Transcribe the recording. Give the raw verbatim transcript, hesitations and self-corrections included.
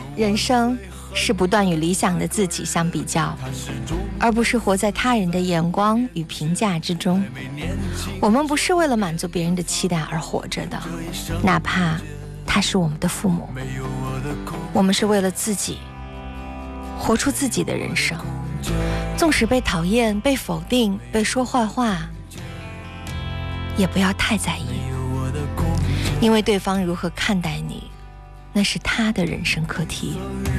人生是不断与理想的自己相比较，而不是活在他人的眼光与评价之中。我们不是为了满足别人的期待而活着的，哪怕他是我们的父母。我们是为了自己，活出自己的人生。纵使被讨厌、被否定、被说坏话，也不要太在意，因为对方如何看待你，那是他的人生课题。